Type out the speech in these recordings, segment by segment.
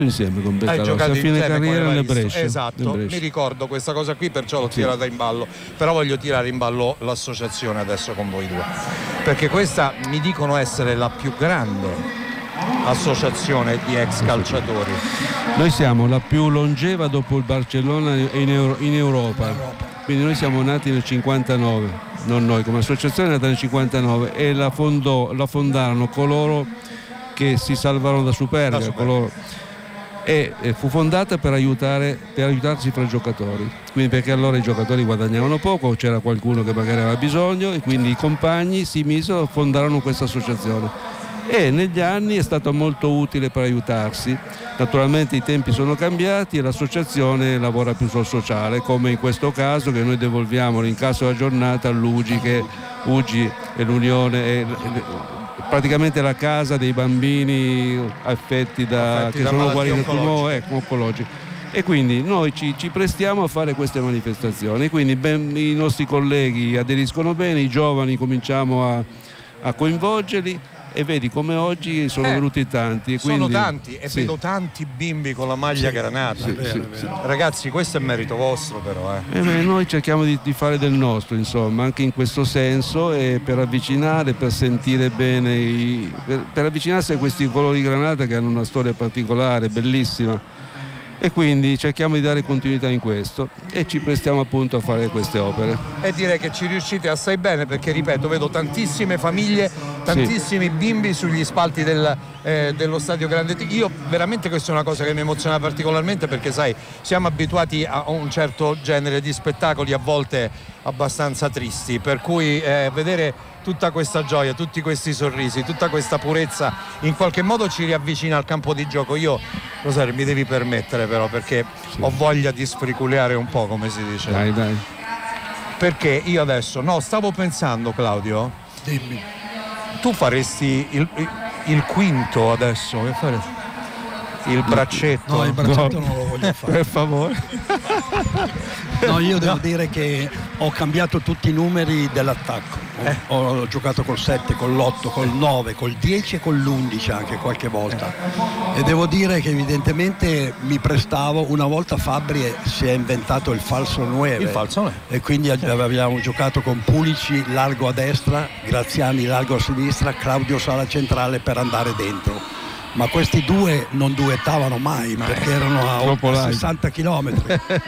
insieme con Hai Beccarossi giocato a fine insieme con carriera nel Evaristo. Brescia. Esatto, nel Brescia. mi ricordo questa cosa qui, perciò l'ho tirata in ballo, però voglio tirare in ballo l'associazione adesso con voi due, perché questa mi dicono essere la più grande associazione di ex calciatori. Noi siamo la più longeva dopo il Barcellona in Europa, quindi noi siamo nati nel 59, non noi come associazione è nata nel 59 e la fondarono coloro che si salvarono da Superga, e fu fondata per aiutarsi fra giocatori, quindi perché allora i giocatori guadagnavano poco, c'era qualcuno che magari aveva bisogno e quindi i compagni si misero, fondarono questa associazione e negli anni è stato molto utile per aiutarsi. Naturalmente i tempi sono cambiati e l'associazione lavora più sul sociale, come in questo caso che noi devolviamo l'incasso della giornata all'UGI, che UGI è l'unione, praticamente la casa dei bambini affetti che sono guariti da tumore oncologici. E quindi noi ci prestiamo a fare queste manifestazioni, quindi i nostri colleghi aderiscono bene, i giovani cominciamo a coinvolgerli e vedi come oggi sono venuti tanti. Sono tanti e vedo tanti bimbi con la maglia granata. Sì. Ragazzi, questo è merito vostro però. Noi cerchiamo di fare del nostro, insomma, anche in questo senso, e per avvicinare, per sentire bene, per avvicinarsi a questi colori granata che hanno una storia particolare, bellissima. E quindi cerchiamo di dare continuità in questo e ci prestiamo appunto a fare queste opere. E direi che ci riuscite assai bene, perché ripeto, vedo tantissime famiglie, tantissimi bimbi sugli spalti dello Stadio Grande. Io veramente questa è una cosa che mi emoziona particolarmente, perché sai, siamo abituati a un certo genere di spettacoli a volte abbastanza tristi, per cui vedere tutta questa gioia, tutti questi sorrisi, tutta questa purezza in qualche modo ci riavvicina al campo di gioco. Io, Rosario, mi devi permettere però, perché ho voglia di sfriculeare un po', come si dice. Dai. Perché io adesso, stavo pensando, Claudio, dimmi, tu faresti il quinto adesso, che faresti? Il braccetto? No, il braccetto non lo voglio fare. Per favore. No, io devo dire che ho cambiato tutti i numeri dell'attacco. Ho giocato col 7, con l'8, col 9, col 10 e con l'11 anche qualche volta. E devo dire che evidentemente mi prestavo. Una volta Fabbri si è inventato il falso 9. Il falso 9. E quindi abbiamo giocato con Pulici largo a destra, Graziani largo a sinistra, Claudio Sala centrale per andare dentro. Ma questi due non duettavano mai perché erano a 60 km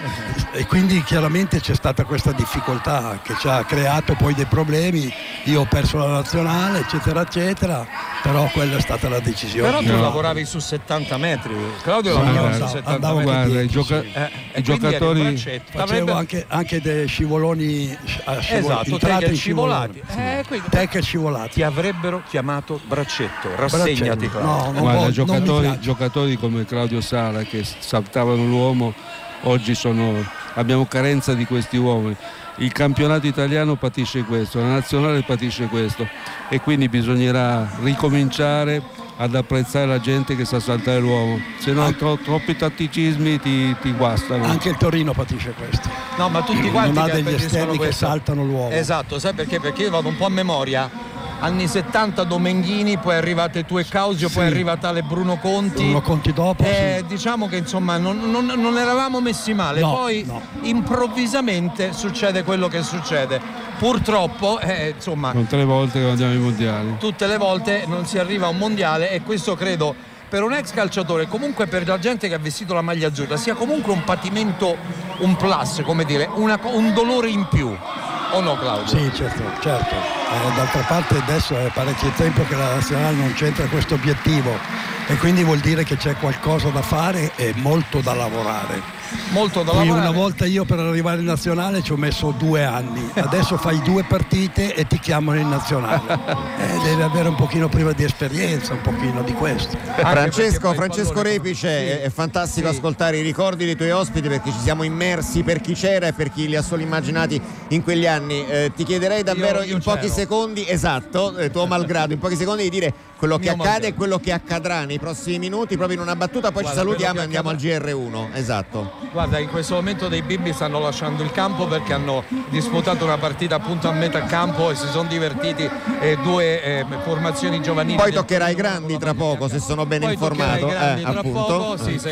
e quindi chiaramente c'è stata questa difficoltà che ci ha creato poi dei problemi. Io ho perso la nazionale eccetera eccetera, però quella è stata la decisione. Però tu lavoravi su 70 metri, Claudio lavorava su 70 metri. Guarda, i giocatori facevo anche dei scivoloni, esatto, entrate scivolati. Tecche scivolati. Ti avrebbero chiamato braccetto, rassegnati, Claudio. Guarda, giocatori come Claudio Sala che saltavano l'uomo, oggi abbiamo carenza di questi uomini. Il campionato italiano patisce questo, la nazionale patisce questo e quindi bisognerà ricominciare ad apprezzare la gente che sa saltare l'uomo, se no troppi tatticismi ti guastano. Anche il Torino patisce questo. No, ma tutti quanti non ha degli esterni che saltano l'uomo. Esatto, sai perché? Perché io vado un po' a memoria. Anni 70 Domenghini, poi è arrivate Tue Causio, poi è arrivata tale Bruno Conti dopo diciamo che insomma non eravamo messi male, poi improvvisamente succede quello che succede, purtroppo insomma tutte le volte che andiamo ai mondiali, tutte le volte non si arriva a un mondiale, e questo credo per un ex calciatore, comunque per la gente che ha vestito la maglia azzurra, sia comunque un patimento, un plus, come dire, un dolore in più. O no, Claudio? Sì, certo. D'altra parte adesso è parecchio tempo che la nazionale non c'entra questo obiettivo e quindi vuol dire che c'è qualcosa da fare e molto da lavorare. Una volta io per arrivare in nazionale ci ho messo 2 anni, adesso fai 2 partite e ti chiamano in nazionale. Devi avere un pochino prima di esperienza, un pochino di questo. Francesco Repice, è fantastico ascoltare i ricordi dei tuoi ospiti, perché ci siamo immersi per chi c'era e per chi li ha solo immaginati in quegli anni. Ti chiederei davvero in pochi secondi, tuo malgrado, in pochi secondi di dire quello che Mio accade mondiale. e quello che accadrà nei prossimi minuti, proprio in una battuta, poi Guarda, ci salutiamo quello e che andiamo al GR1. Esatto. Guarda, in questo momento dei bimbi stanno lasciando il campo perché hanno disputato una partita appunto a metà campo e si sono divertiti, due formazioni giovanili. Poi toccherà ai grandi tra poco, se sono ben Poi toccherà ai informato. grandi tra Appunto. poco, sì,